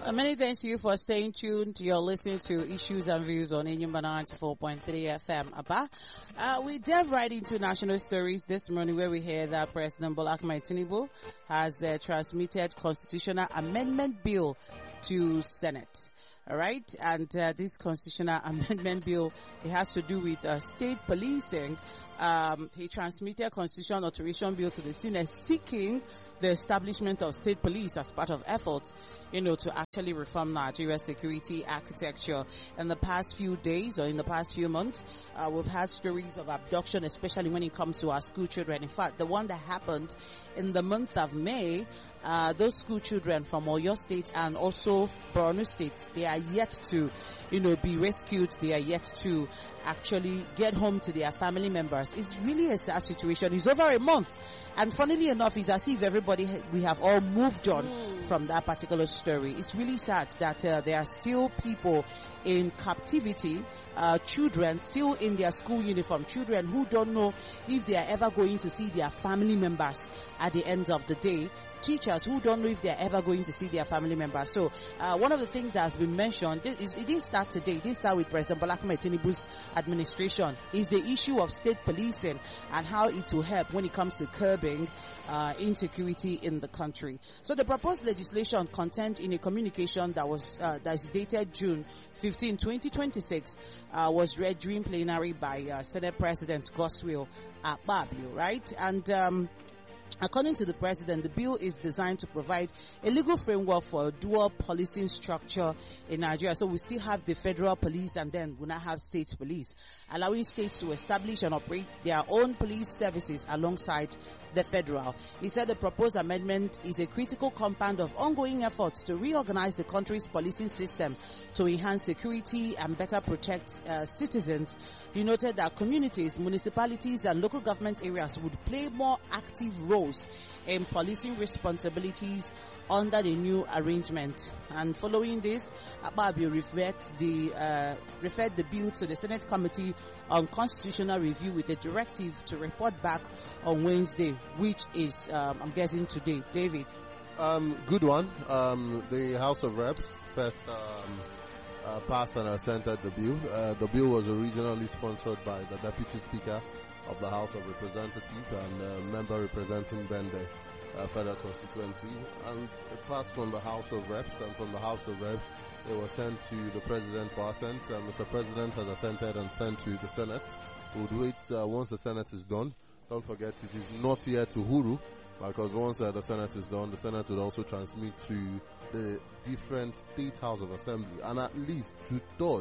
Many thanks to you for staying tuned. You're listening to Issues and Views on Enyimba 94.3 FM. Abba, we delve right into national stories this morning, where we hear that President Bola Ahmed Tinubu has transmitted constitutional amendment bill to Senate. All right, and this constitutional amendment bill, it has to do with state policing. He transmitted constitutional alteration bill to the Senate seeking the establishment of state police as part of efforts, to actually reform Nigeria's security architecture. In the past few days or in the past few months, we've had stories of abduction, especially when it comes to our school children. In fact, the one that happened in the month of May, those school children from Oyo State and also Borno State, they are yet to, be rescued. They are yet to actually get home to their family members. It's really a sad situation. It's over a month. And funnily enough, it's as if we have all moved on from that particular story. It's really sad that there are still people in captivity, children still in their school uniform, children who don't know if they are ever going to see their family members at the end of the day. Teachers who don't know if they're ever going to see their family members. So, one of the things that has been mentioned, it didn't start today, it didn't start with President Bola Ahmed Tinubu's administration, is the issue of state policing and how it will help when it comes to curbing insecurity in the country. So the proposed legislation contained in a communication that is dated June 15, 2026, was read during plenary by Senate President Godswill Akpabio, right? And according to the president, the bill is designed to provide a legal framework for a dual policing structure in Nigeria. So we still have the federal police and then we now have state police, allowing states to establish and operate their own police services alongside the federal. He said the proposed amendment is a critical compound of ongoing efforts to reorganize the country's policing system to enhance security and better protect citizens. He noted that communities, municipalities and local government areas would play more active roles in policing responsibilities under the new arrangement. And following this, Akpabio referred the bill to the Senate Committee on Constitutional Review with a directive to report back on Wednesday, which is, I'm guessing today. David. Good one. The House of Reps first passed and assented the bill. The bill was originally sponsored by the Deputy Speaker of the House of Representatives and a member representing Bende Federal Constituency, and it passed from the House of Reps, and from the House of Reps it was sent to the President for assent. Mr. President has assented and sent to the Senate. We would wait once the Senate is done. Don't forget it is not yet to Huru, because once the Senate is done, the Senate will also transmit to the different state House of Assembly, and at least two-third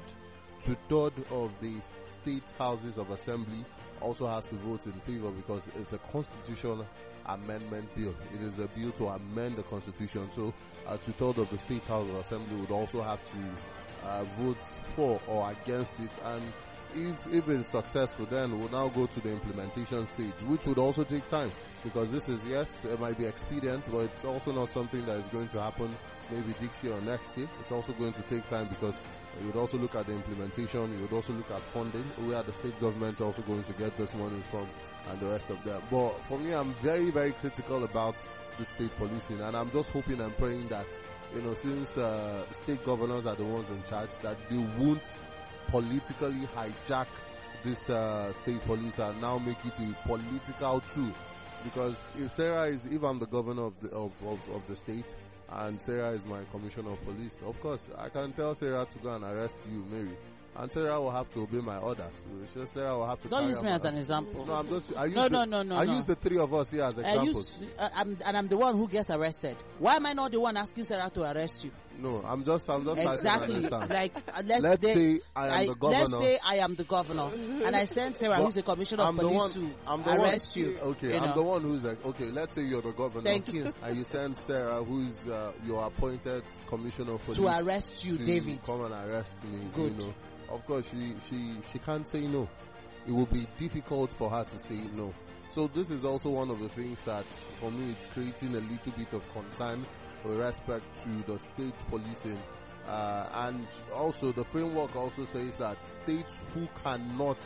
of the state houses of assembly also has to vote in favor, because it's a constitutional amendment bill. It is a bill to amend the constitution. So two-thirds of the state house of assembly would also have to vote for or against it. And if it is successful, then we'll now go to the implementation stage, which would also take time, because this is, yes, it might be expedient, but it's also not something that is going to happen maybe this year or next year. It's also going to take time, because you would also look at the implementation, you would also look at funding, where the state government also going to get this money from, and the rest of that. But for me, I'm very, very critical about the state policing, and I'm just hoping and praying that, since state governors are the ones in charge, that they won't politically hijack this state police and now make it a political tool. Because if I'm the governor of the state, and Sarah is my commissioner of police, of course I can tell Sarah to go and arrest you, Mary, and Sarah will have to obey my orders. It's just Sarah will have to. Don't use me as an example. No, I'm just. No. I use the three of us here as examples. I'm the one who gets arrested. Why am I not the one asking Sarah to arrest you? No, I'm just exactly. Like let's say I am the governor. Let's say I am the governor, and I send Sarah, who's the commissioner of police, to arrest you. Okay, I'm the one who's like, okay, let's say you're the governor. Thank you. And you send Sarah, who's your appointed commissioner of police, to arrest you, David. Come and arrest me. Good. Of course, she can't say no. It will be difficult for her to say no. So this is also one of the things that, for me, it's creating a little bit of concern with respect to the state policing. And also the framework also says that states who cannot,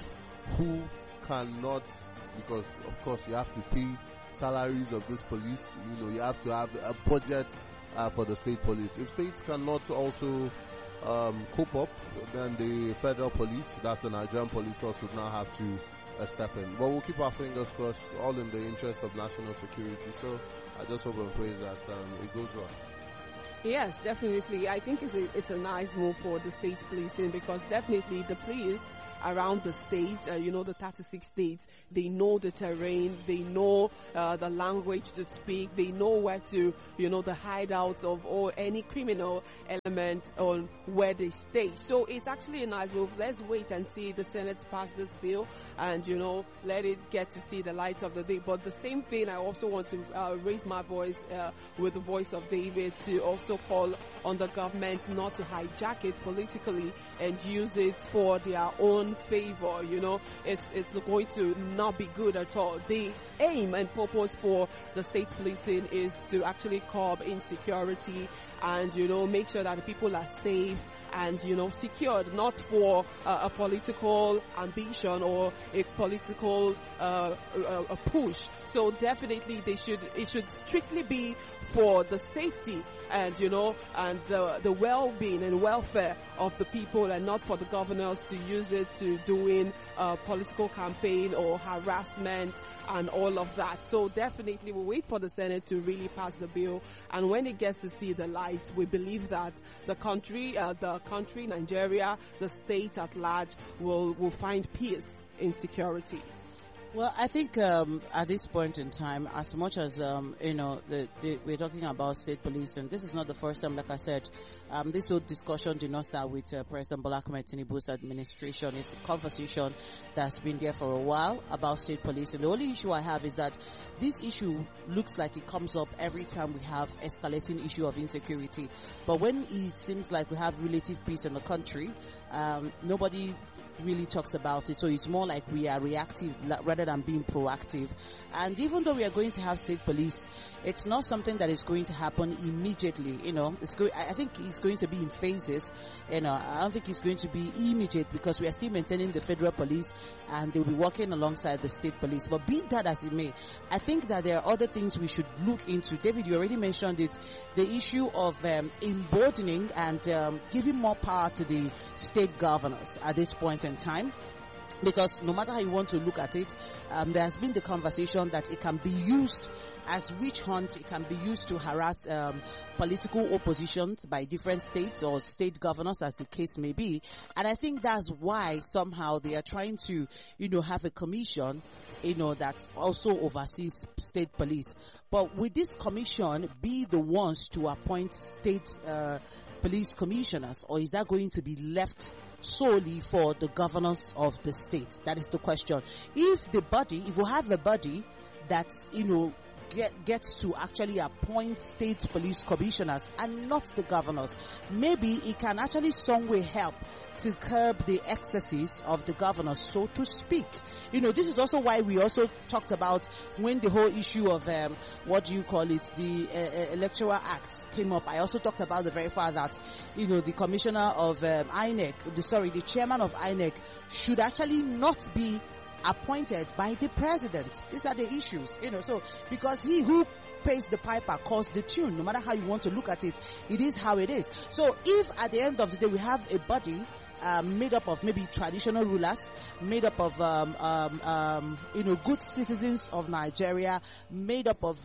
because of course you have to pay salaries of this police, you have to have a budget for the state police. If states cannot also cope up, then the federal police, that's the Nigerian police force, would now have to step in. But we'll keep our fingers crossed, all in the interest of national security. So I just hope and pray that it goes well. Yes, definitely. I think it's a nice move for the state policing, because definitely the police around the states, the 36 states, they know the terrain, they know the language to speak, they know where to, the hideouts of or any criminal element on where they stay. So it's actually a nice move. Let's wait and see the Senate pass this bill and, let it get to see the light of the day. But the same thing, I also want to raise my voice with the voice of David to also call on the government not to hijack it politically and use it for their own favor. It's going to not be good at all. The aim and purpose for the state policing is to actually curb insecurity and make sure that the people are safe and secured, not for a political ambition or a political a push. So definitely it should strictly be for the safety and and the well-being and welfare of the people, and not for the governors to use it to doing political campaign or harassment and all of that. So definitely we'll wait for the Senate to really pass the bill, and when it gets to see the light, we believe that the country, Nigeria, the state at large will find peace in security. Well, I think at this point in time, as much as we're talking about state police, and this is not the first time, like I said, this whole discussion did not start with President Bola Ahmed Tinubu's administration. It's a conversation that's been there for a while about state police. And the only issue I have is that this issue looks like it comes up every time we have escalating issue of insecurity. But when it seems like we have relative peace in the country, nobody really talks about it. So it's more like we are reactive rather than being proactive. And even though we are going to have state police, it's not something that is going to happen immediately. I think it's going to be in phases. I don't think it's going to be immediate, because we are still maintaining the federal police and they'll be working alongside the state police. But be that as it may, I think that there are other things we should look into. David, you already mentioned it, the issue of emboldening and giving more power to the state governors at this point in time. Because no matter how you want to look at it, there has been the conversation that it can be used as witch hunt. It can be used to harass political oppositions by different states or state governors, as the case may be. And I think that's why somehow they are trying to, have a commission, that also oversees state police. But with this commission, be the ones to appoint state police commissioners, or is that going to be left solely for the governors of the state? That is the question. If we have a body that, gets to actually appoint state police commissioners and not the governors, maybe it can actually some way help to curb the excesses of the governors, so to speak. This is also why we also talked about when the whole issue of the Electoral Act came up. I also talked about the very fact that the commissioner of INEC, the chairman of INEC, should actually not be appointed by the president. These are the issues, so because he who pays the piper calls the tune. No matter how you want to look at it, it is how it is. So if at the end of the day we have a body made up of maybe traditional rulers, made up of good citizens of Nigeria, made up of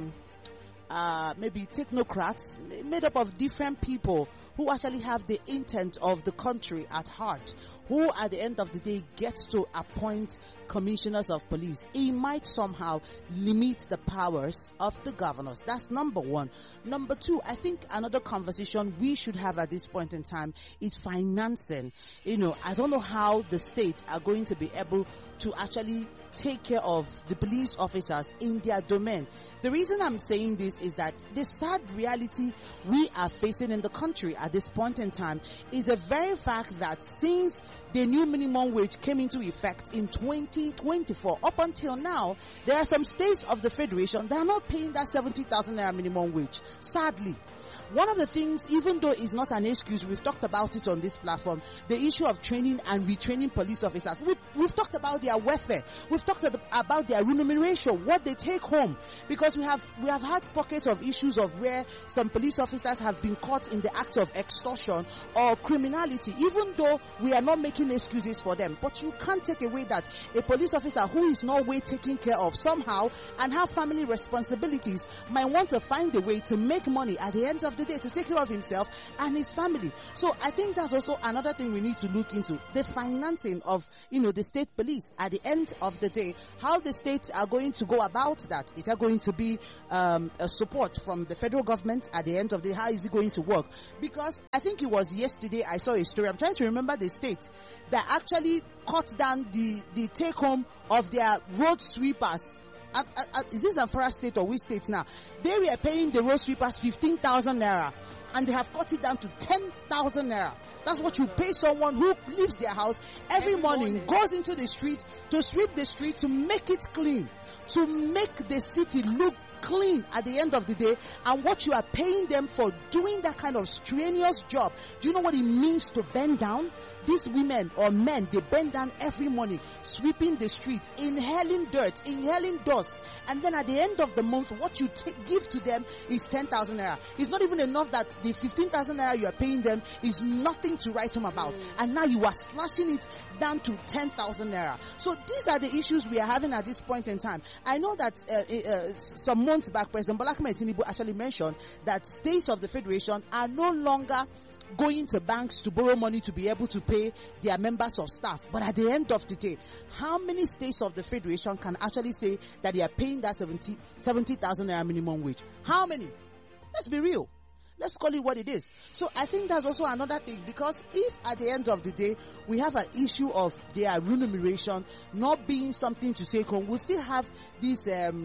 maybe technocrats, made up of different people who actually have the intent of the country at heart, who at the end of the day gets to appoint commissioners of police, it might somehow limit the powers of the governors. That's number one. Number two, I think another conversation we should have at this point in time is financing. I don't know how the states are going to be able to actually take care of the police officers in their domain. The reason I'm saying this is that the sad reality we are facing in the country at this point in time is the very fact that since the new minimum wage came into effect in 2024, up until now, there are some states of the federation that are not paying that 70,000 naira minimum wage. Sadly. One of the things, even though it's not an excuse, we've talked about it on this platform, the issue of training and retraining police officers. We've talked about their welfare. We've talked about their remuneration, what they take home, because we have had pockets of issues of where some police officers have been caught in the act of extortion or criminality, even though we are not making excuses for them. But you can't take away that a police officer who is not well taken care of somehow and have family responsibilities might want to find a way to make money at the end of the day to take care of himself and his family. So I think that's also another thing we need to look into, the financing of, the state police at the end of the day, how the states are going to go about that. Is there going to be a support from the federal government at the end of the day? How is it going to work? Because I think it was yesterday I saw a story, I'm trying to remember the state, that actually cut down the take home of their road sweepers. Is this Zamfara state or which state now? They were paying the road sweepers 15,000 naira, and they have cut it down to 10,000 naira. That's what you pay someone who leaves their house every morning, goes into the street to sweep the street, to make it clean, to make the city look clean at the end of the day. And what you are paying them for doing that kind of strenuous job, do you know what it means to bend down? These women or men, they bend down every morning, sweeping the streets, inhaling dirt, inhaling dust, and then at the end of the month, what you give to them is 10,000 naira. It's not even enough that the 15,000 naira you are paying them is nothing to write home about, and now you are slashing it down to 10,000 naira. So these are the issues we are having at this point in time. I know that some months back, President Bola Ahmed Tinubu actually mentioned that states of the federation are no longer going to banks to borrow money to be able to pay their members of staff. But at the end of the day, how many states of the federation can actually say that they are paying that 70,000 naira minimum wage? How many? Let's be real. Let's call it what it is. So I think that's also another thing, because if at the end of the day we have an issue of their remuneration not being something to take home, we'll still have this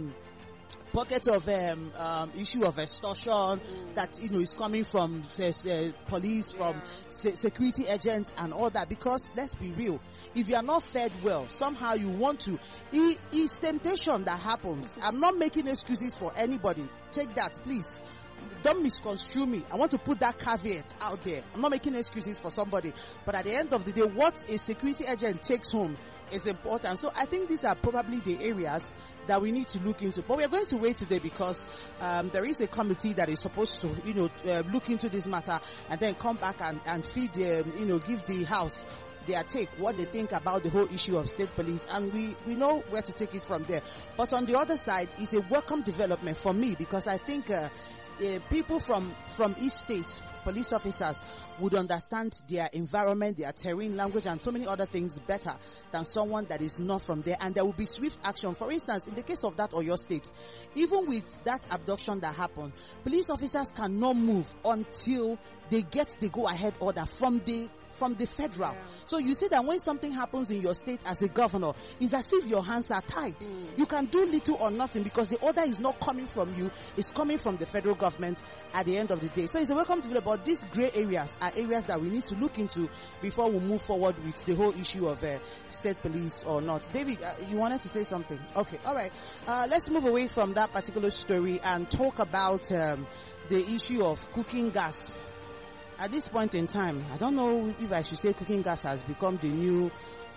pockets of issue of extortion that is coming from police, from security agents and all that. Because let's be real, if you are not fed well, somehow you want to, it's temptation that happens. I'm not making excuses for anybody, take that please, don't misconstrue me. I want to put that caveat out there. I'm not making excuses for somebody, but at the end of the day, what a security agent takes home is important. So I think these are probably the areas that we need to look into. But we are going to wait today because there is a committee that is supposed to, look into this matter and then come back and feed, give the House their take, what they think about the whole issue of state police, and we know where to take it from there. But on the other side, it's a welcome development for me, because I think people from each state, police officers, would understand their environment, their terrain, language, and so many other things better than someone that is not from there. And there will be swift action. For instance, in the case of that Oyo State, even with that abduction that happened, police officers cannot move until they get the go-ahead order from the federal. Yeah. So you see that when something happens in your state as a governor, it's as if your hands are tied. You can do little or nothing because the order is not coming from you, it's coming from the federal government at the end of the day. So it's a welcome development, but these gray areas are areas that we need to look into before we move forward with the whole issue of state police or not. David, you wanted to say something? Okay, all right. Let's move away from that particular story and talk about the issue of cooking gas. At this point in time, I don't know if I should say cooking gas has become the new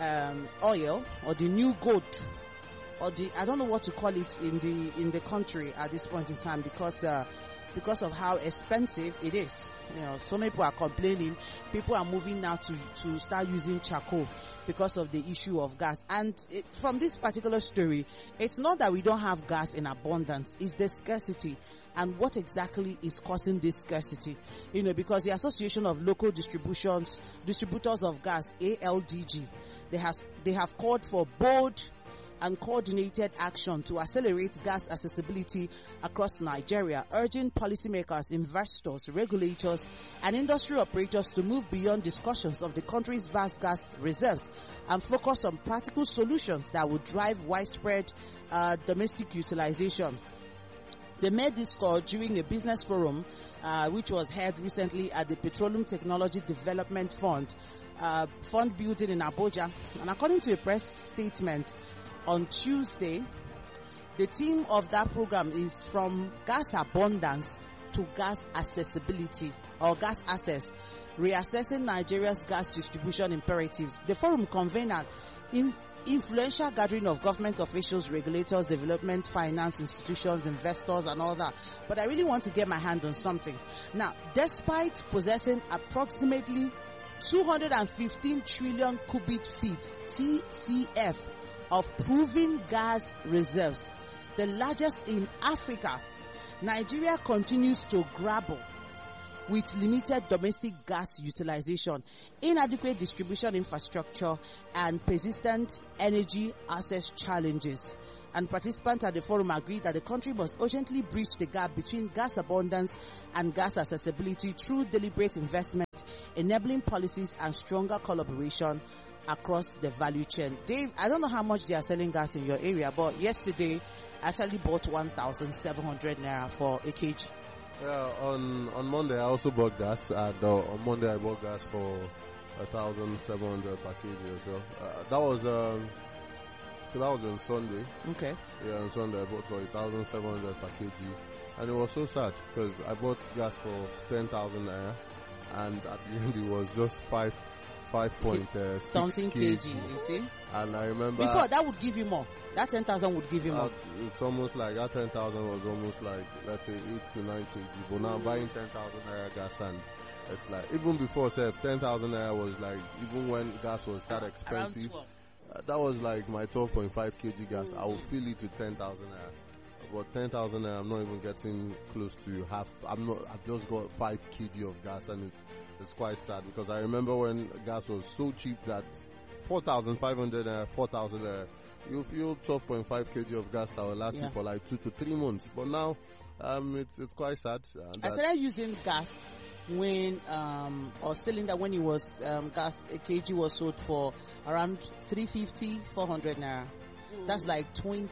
oil or the new gold, or I don't know what to call it in the country at this point in time, because of how expensive it is. So many people are complaining. People are moving now to start using charcoal because of the issue of gas. And from this particular story, it's not that we don't have gas in abundance, it's the scarcity. And what exactly is causing this scarcity? Because the Association of Local Distributors of Gas, ALDG, they have called for bold and coordinated action to accelerate gas accessibility across Nigeria, urging policymakers, investors, regulators, and industry operators to move beyond discussions of the country's vast gas reserves and focus on practical solutions that would drive widespread domestic utilization. They made this call during a business forum which was held recently at the Petroleum Technology Development Fund building in Abuja. And according to a press statement on Tuesday, the theme of that program is from gas abundance to gas accessibility or gas access, reassessing Nigeria's gas distribution imperatives. The forum convened an influential gathering of government officials, regulators, development, finance institutions, investors, and all that. But I really want to get my hand on something. Now, despite possessing approximately 215 trillion cubic feet TCF of proven gas reserves, the largest in Africa, Nigeria continues to grapple with limited domestic gas utilization, inadequate distribution infrastructure, and persistent energy access challenges. And participants at the forum agreed that the country must urgently bridge the gap between gas abundance and gas accessibility through deliberate investment, enabling policies, and stronger collaboration across the value chain. Dave, I don't know how much they are selling gas in your area, but yesterday I actually bought 1,700 naira for a kg. Yeah, on Monday I also bought gas. On Monday I bought gas for 1,700 per kg or so. That was on Sunday. Okay. Yeah, on Sunday I bought for 1,700 per kg, and it was so sad because I bought gas for 10,000 naira, and at the end it was just 5.6 something kg. You see. And I remember before that would give you more. That 10,000 would give you more. It's almost like that 10,000 was almost like, let's say, 8 to 9 kg. But now buying 10,000 naira gas, and it's like, even before 10,000 naira was like, even when gas was that expensive, that was like my 12.5 kg gas. I will fill it with 10,000 naira. But 10,000 naira, I'm not even getting close to half. I've just got 5 kg of gas, and it's quite sad because I remember when gas was so cheap that 4,500 naira, 4,000 naira, you feel 12.5 kg of gas that will last you for like 2 to 3 months. But now, it's quite sad. I started using gas when, or cylinder when it was, gas, a kg was sold for around 350, 400 naira. That's like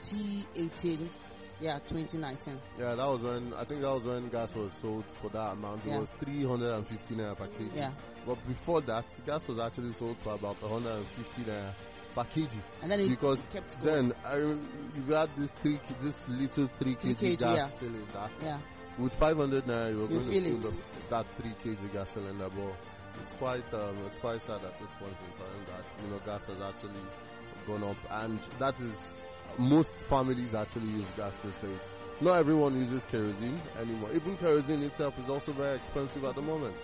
2018. Yeah, 2019. Yeah, I think that was when gas was sold for that amount. It was 350 naira per kg. Yeah. But before that, gas was actually sold for about 150 naira per kg. And then because kept going. Then you had this little 3 kg gas cylinder. Yeah. With 500 naira, you were going to fill that 3 kg gas cylinder. But it's quite sad at this point in time that gas has actually gone up, and that is most families actually use gas these days. Not everyone uses kerosene anymore. Even kerosene itself is also very expensive at the moment.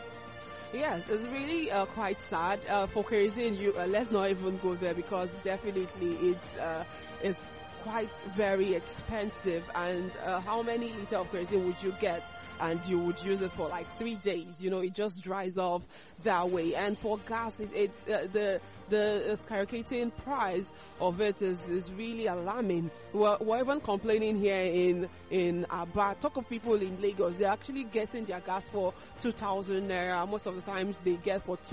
Yes, it's really quite sad. For kerosene, let's not even go there because definitely it's quite very expensive. And how many liters of kerosene would you get? And you would use it for like 3 days. It just dries off that way. And for gas, it's the skyrocketing price of it is really alarming. We're even complaining here in Aba. Talk of people in Lagos, they're actually getting their gas for 2,000 naira. Most of the times they get for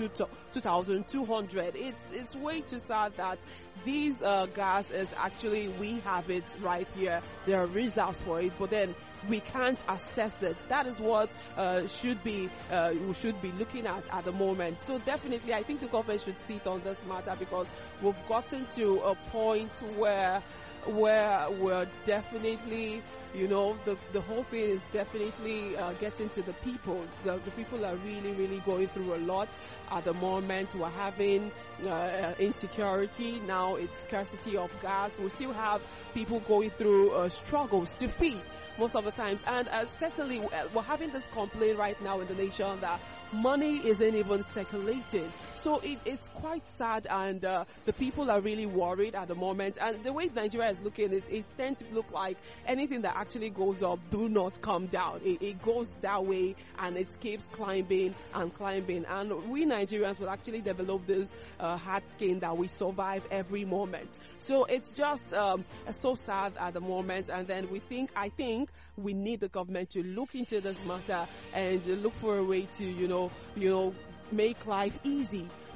2,200. It's way too sad that these gas is actually, we have it right here. There are reserves for it, but then we can't access it. That is what we should be looking at the moment. So definitely, I think the government should sit on this matter because we've gotten to a point where we're definitely, the whole thing is definitely getting to the people. The people are really, really going through a lot at the moment. We're having insecurity. Now it's scarcity of gas. We still have people going through struggles to feed most of the times. And certainly we're having this complaint right now in the nation that money isn't even circulating. So it's quite sad, and the people are really worried at the moment. And the way Nigeria is looking, it tends to look like anything that actually goes up do not come down. It goes that way, and it keeps climbing and climbing. And we Nigerians will actually develop this hard skin that we survive every moment. So it's just so sad at the moment. And then I think we need the government to look into this matter and look for a way to, make life easy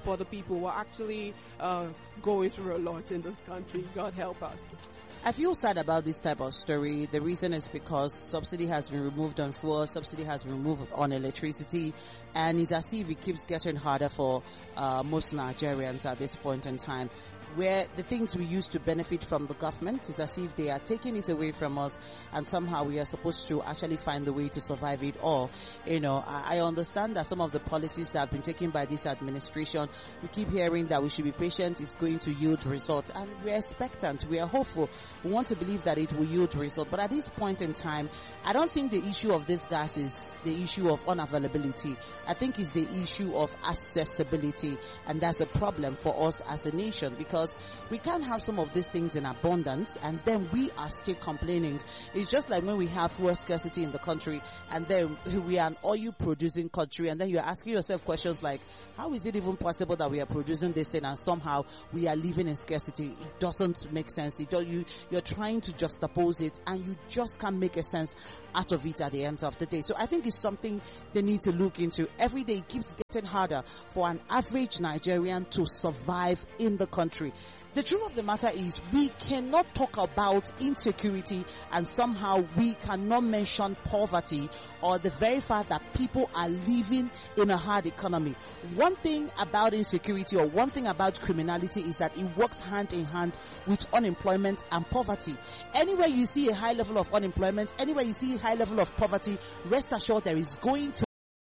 for the people. We're actually going through a lot in this country. God help us. I feel sad about this type of story. The reason is because subsidy has been removed on fuel, subsidy has been removed on electricity, and it's as if it keeps getting harder for most Nigerians at this point in time, where the things we used to benefit from the government is as if they are taking it away from us, and somehow we are supposed to actually find the way to survive it all. I understand that some of the policies that have been taken by this administration, we keep hearing that we should be patient, it's going to yield results, and we're expectant, we are hopeful, we want to believe that it will yield results. But at this point in time, I don't think the issue of this gas is the issue of unavailability. I think it's the issue of accessibility, and that's a problem for us as a nation, because we can't have some of these things in abundance and then we are still complaining. It's just like when we have fuel scarcity in the country and then we are an oil producing country, and then you're asking yourself questions like, how is it even possible that we are producing this thing and somehow we are living in scarcity? It doesn't make sense. You're trying to juxtapose it and you just can't make a sense out of it at the end of the day. So I think it's something they need to look into. Every day it keeps getting harder for an average Nigerian to survive in the country. The truth of the matter is we cannot talk about insecurity and somehow we cannot mention poverty or the very fact that people are living in a hard economy. One thing about insecurity or one thing about criminality is that it works hand in hand with unemployment and poverty. Anywhere you see a high level of unemployment, anywhere you see a high level of poverty, rest assured there is going to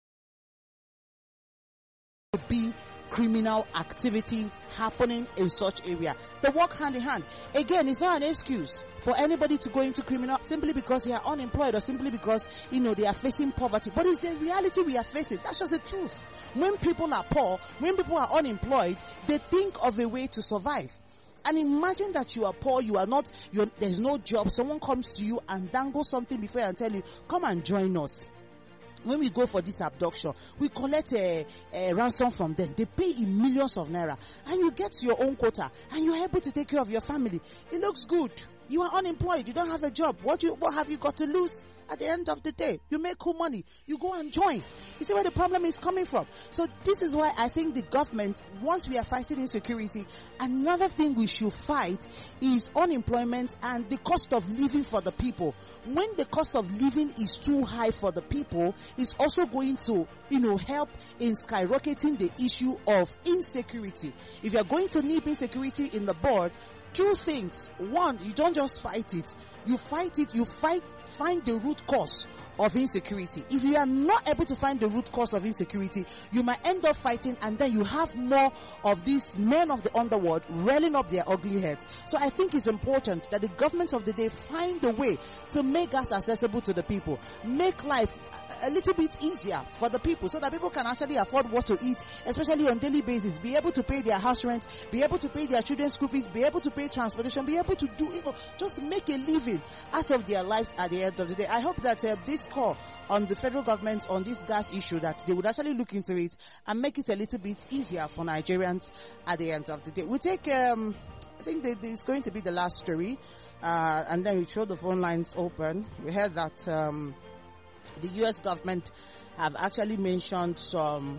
be criminal activity happening in such area. They work hand in hand. Again, it's not an excuse for anybody to go into criminal simply because they are unemployed or simply because, they are facing poverty. But it's the reality we are facing. That's just the truth. When people are poor, when people are unemployed, they think of a way to survive. And imagine that you are poor, there's no job, someone comes to you and dangles something before you and tell you, come and join us. When we go for this abduction, we collect a ransom from them. They pay in millions of naira and you get your own quota and you're able to take care of your family. It looks good. You are unemployed. You don't have a job. What have you got to lose? At the end of the day, you make cool money. You go and join. You see where the problem is coming from. So this is why I think the government, once we are fighting insecurity, another thing we should fight is unemployment and the cost of living for the people. When the cost of living is too high for the people, it's also going to, help in skyrocketing the issue of insecurity. If you're going to nip insecurity in the bud, two things. One, you don't just fight it. You fight it, find the root cause of insecurity. If you are not able to find the root cause of insecurity, you might end up fighting and then you have more of these men of the underworld railing up their ugly heads. So I think it's important that the government of the day find a way to make gas accessible to the people, make life a little bit easier for the people so that people can actually afford what to eat, especially on daily basis, be able to pay their house rent, be able to pay their children's school fees, be able to pay transportation, be able to do, just make a living out of their lives at the end of the day. I hope that this call on the federal government on this gas issue, that they would actually look into it and make it a little bit easier for Nigerians at the end of the day. We take, I think that this is going to be the last story, and then we throw the phone lines open. We heard that, the U.S. government have actually mentioned some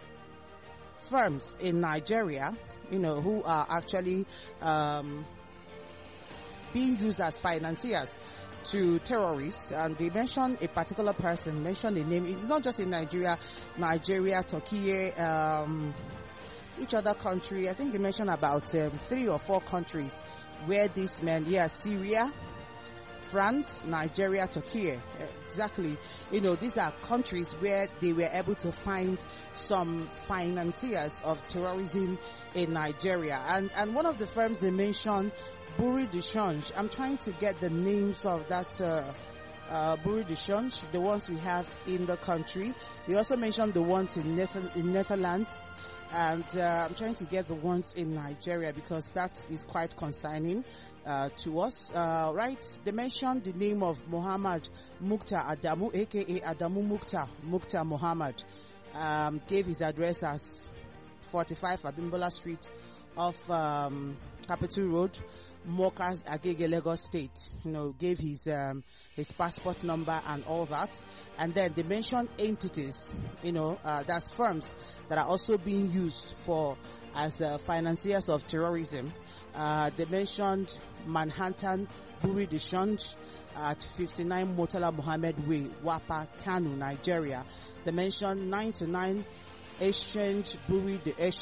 firms in Nigeria, who are actually being used as financiers to terrorists, and they mentioned a particular person, mentioned a name. It's not just in Nigeria, Turkey, which other country? I think they mentioned about 3 or 4 countries where these men, Syria, France, Nigeria, Turkey, exactly. These are countries where they were able to find some financiers of terrorism in Nigeria. And one of the firms they mentioned, Bureau de Change. I'm trying to get the names of that Bureau de Change, the ones we have in the country. They also mentioned the ones in Netherlands. And I'm trying to get the ones in Nigeria because that is quite concerning to us. Right? They mentioned the name of Muhammad Mukhtar Adamu, aka Adamu Mukhtar Muhammad. Gave his address as 45 Abimbola Street off Capital Road, Mokas Agege, Lagos State. Gave his passport number and all that. And then they mentioned entities, that's firms that are also being used as financiers of terrorism. They mentioned Manhattan Buri de Change at 59 Murtala Mohammed Way, Wapa, Kano, Nigeria. They mentioned 99 Exchange Buri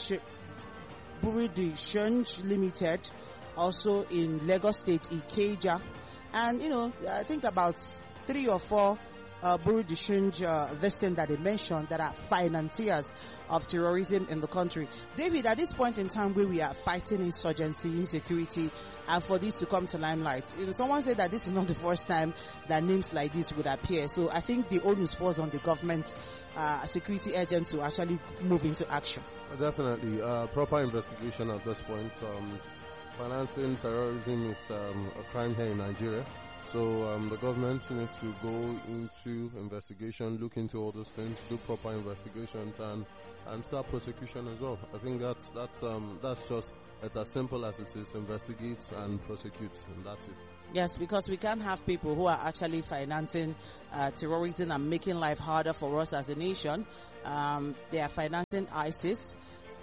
de Change Limited, also in Lagos State, Ikeja. And, I think about 3 or 4 Buri de Change, this thing that they mentioned, that are financiers of terrorism in the country. David, at this point in time where we are fighting insurgency, insecurity, and for this to come to limelight, someone said that this is not the first time that names like this would appear. So I think the onus falls on the government, security agents to actually move into action. Definitely. Proper investigation at this point. Financing terrorism is a crime here in Nigeria. So the government needs to go into investigation, look into all those things, do proper investigations, and start prosecution as well. I think that's just, it's as simple as it is: investigate and prosecute, and that's it. Yes, because we can't have people who are actually financing terrorism and making life harder for us as a nation. They are financing ISIS.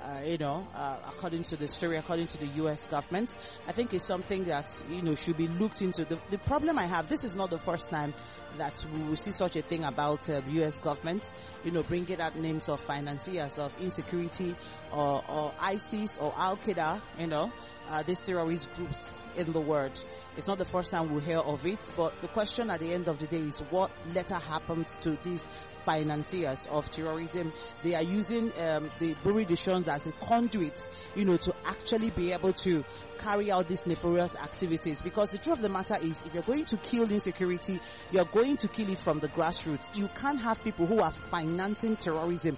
According to the story, according to the U.S. government. I think it's something that, should be looked into. The problem I have, this is not the first time that we will see such a thing about the U.S. government, bringing out names of financiers of insecurity or ISIS or Al-Qaeda, these terrorist groups in the world. It's not the first time we hear of it, but the question at the end of the day is what later happens to these financiers of terrorism. They are using the Buri de Change as a conduit, to actually be able to carry out these nefarious activities. Because the truth of the matter is, if you're going to kill insecurity, you're going to kill it from the grassroots. You can't have people who are financing terrorism.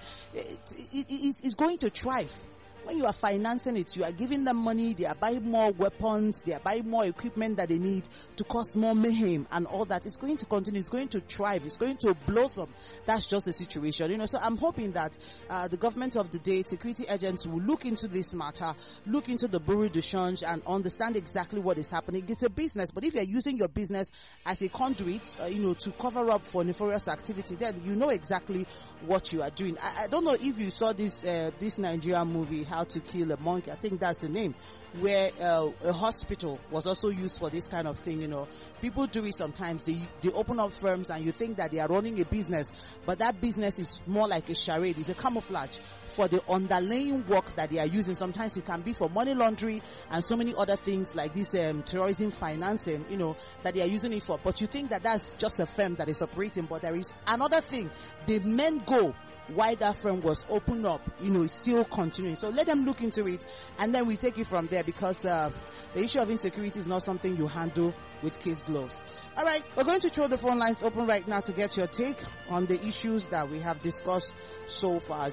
It's going to thrive. When you are financing it, you are giving them money, they are buying more weapons, they are buying more equipment that they need to cause more mayhem and all that. It's going to continue, it's going to thrive, it's going to blossom. That's just the situation, So I'm hoping that the government of the day, security agents will look into this matter, look into the Buri de Change and understand exactly what is happening. It's a business, but if you're using your business as a conduit, to cover up for nefarious activity, then you know exactly what you are doing. I don't know if you saw this Nigerian movie, How to Kill a Monkey. I think that's the name, where a hospital was also used for this kind of thing. People do it sometimes. They open up firms and you think that they are running a business, but that business is more like a charade. It's a camouflage for the underlying work that they are using. Sometimes it can be for money laundering and so many other things like this terrorism financing, that they are using it for. But you think that that's just a firm that is operating, but there is another thing. The men go why that firm was opened up, is still continuing. So let them look into it, and then we take it from there, because the issue of insecurity is not something you handle with kid gloves. All right, we're going to throw the phone lines open right now to get your take on the issues that we have discussed so far.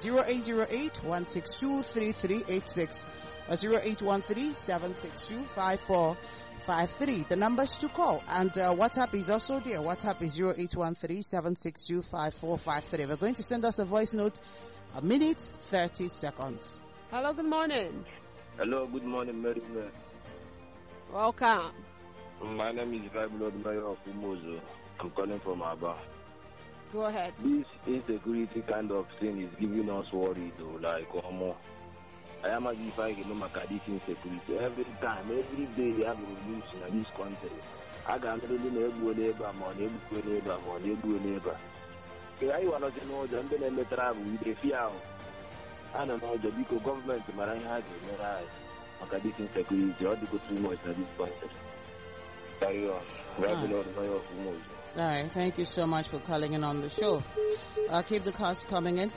0808-162-3386 or 0813-762-5453. The numbers to call, and WhatsApp is also there. WhatsApp is 0813-762-5453. We're going to send us a voice note, 1 minute 30 seconds. Hello, good morning. Hello, good morning, Mary. Welcome. My name is Vibelord Mayor of Umozo. I'm calling from Aba. Go ahead. This insecurity kind of thing is giving us worry, though. Like, I am as if I can make this insecurity. Every time, every day, they have revolution in this country. I can't really know neighbor, neighbor. I want to know that I'm going to travel with a fear. I don't know, the because government, Marai has make this insecurity, or they go too much in this country. Carry on. All right, thank you so much for calling in on the show. Keep the calls coming in,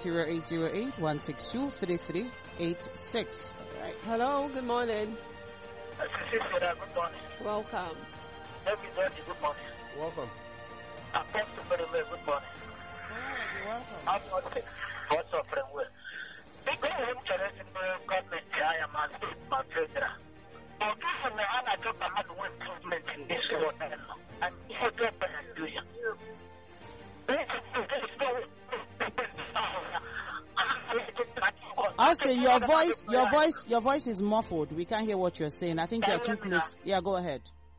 0808-162-3386. All right. Hello, good morning. Good morning. Welcome. Everybody, good morning. Welcome. Apostle very well, good morning. You're welcome. What's up, friend? Because I'm challenging the government, I am as my treasurer. But this is the Anna talk about one improvement in this world, and for the Hallelujah. Austin, your voice is muffled. We can't hear what you're saying. I think you're too close. Yeah, go ahead.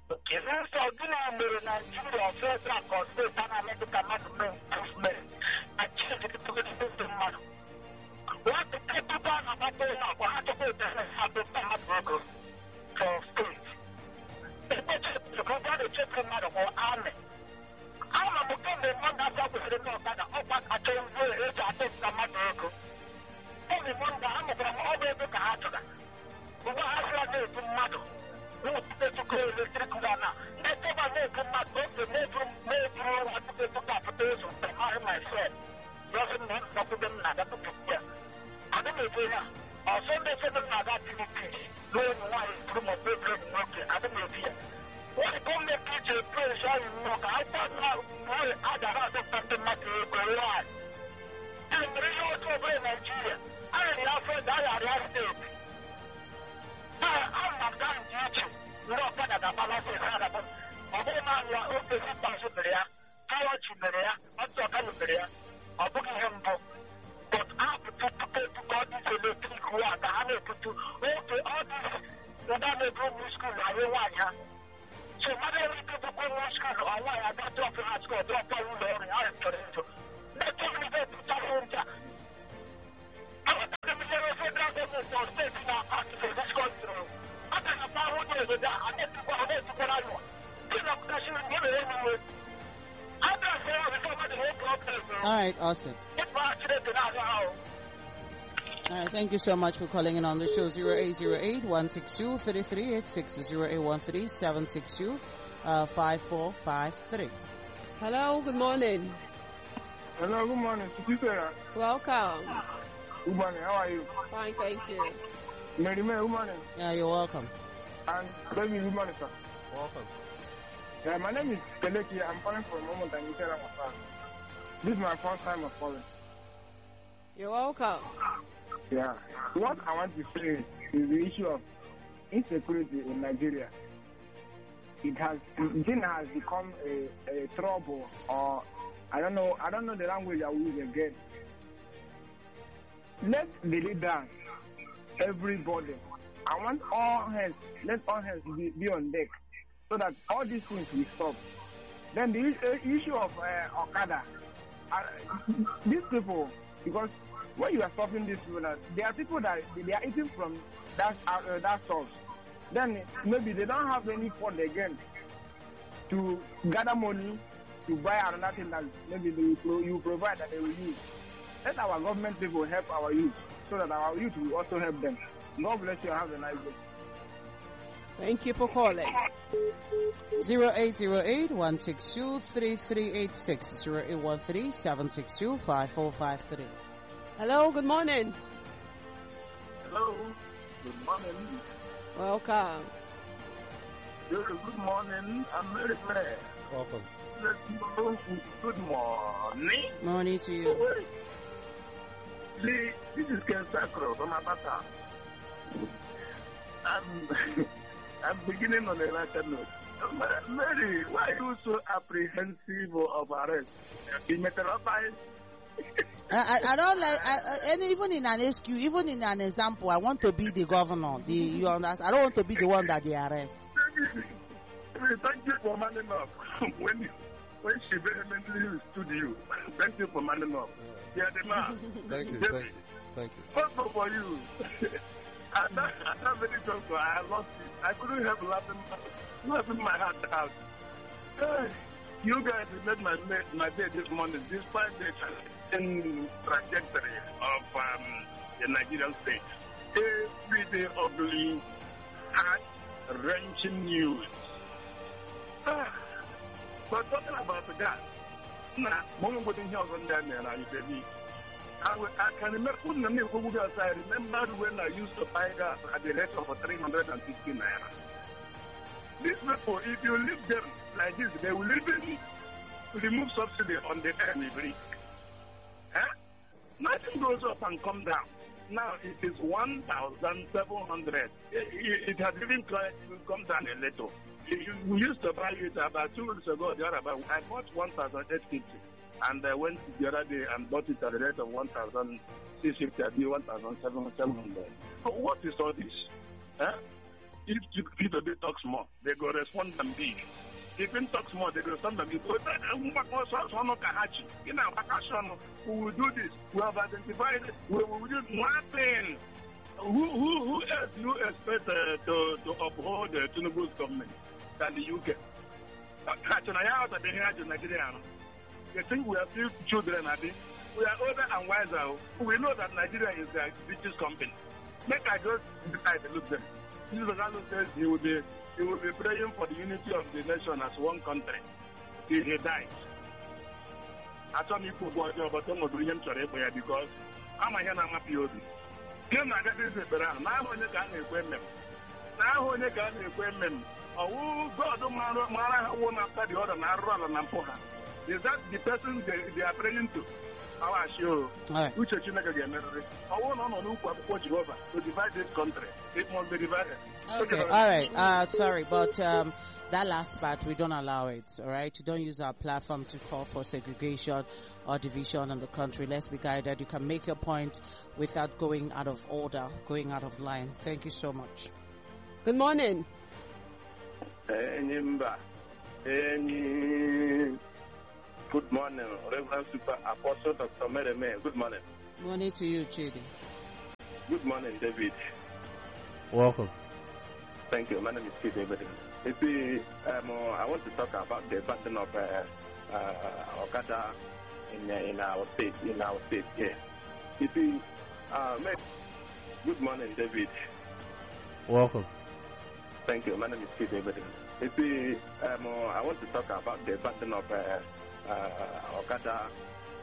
All right, Austin. All right, thank you so much for calling in on the show. 0808-162-3386, 0813-762-5453. Hello, good morning. Hello, good morning. Welcome. Good morning, how are you? Fine, thank you. Mary May, good morning. Yeah, you're welcome. And baby, good morning, sir. Welcome. Yeah, my name is Keleki. I'm calling from Moment and this is my first time of calling. You're welcome. Yeah. What I want to say is the issue of insecurity in Nigeria. It has become a trouble, or I don't know the language I will use again. Let the leaders, everybody, I want let all hands be on deck so that all these things will stop. Then the issue of Okada, these people, because when you are stopping these people, there are people that they are eating from that source. Then maybe they don't have any fund again to gather money to buy another thing that maybe you provide that they will use. Let our government people help our youth so that our youth will also help them. God bless you and have a nice day. Thank you for calling. 0808-162-3386, 0813-762-5453. Hello, good morning. Hello, good morning. Welcome. Good morning, I'm very glad. Welcome. Good morning. Morning to you. This is Ken Sacro from Abata. I'm beginning on a lighter note. Mary, why are you so apprehensive of arrest? In Metropolis? I don't like, and even in an SQ, even in an example, I want to be the governor. You understand? I don't want to be the one that they arrest. Thank you for manning up. When she vehemently stood you, thank you for manning up. Yeah, the man. Thank you. Also for you. At that very juncture, I lost it. I couldn't help laughing my heart out. You guys made my day this morning, despite the trajectory of the Nigerian state. Every day ugly, heart-wrenching news. But talking about that, I can remember when I remember when I used to buy gas at the rate of 350 naira. These people, if you leave them like this, they will even remove subsidy on the every. Nothing goes up and come down. Now it is 1,700. It has even come down a little. We used to buy it about 2 weeks ago. I bought 1,850. and I went the other day and bought it at the rate of 1,650, I did 1,700. So what is all this? Huh? If people talk small, they go respond them big. If they talk small, they go respond them big. We will do this. We have identified it. We will do nothing. Who else do you expect to uphold Tinubu's government than the UK? They think we are still children, Adi. We are older and wiser. We know that Nigeria is the richest company. Make I just decide to look them. This Ronaldo says he will be praying for the unity of the nation as one country till he dies. I told me to go to but don't do him because I'm a young POD. Him na get this around. Now when you can equipment. Now when you can equipment. Oh God, Mara one after the other and run and poha. Is that the person they are praying to? I assure which are going to get married. I want to know what Jehovah to divide this country. It must be divided. Okay, all right. Sorry, but that last part, we don't allow it, all right? You don't use our platform to call for segregation or division in the country. Let's be guided. You can make your point without going out of order, going out of line. Thank you so much. Good morning. Good morning, Reverend Super Apostle Dr. Mereme. Good morning. Morning to you, Chidi. Good morning, David. Welcome. Thank you. My name is Chidi David. You see, I want to talk about the pattern of Okada in our state. Yeah. You see, good morning, David. Welcome. Thank you. My name is Chidi David. You see, I want to talk about the pattern of Okada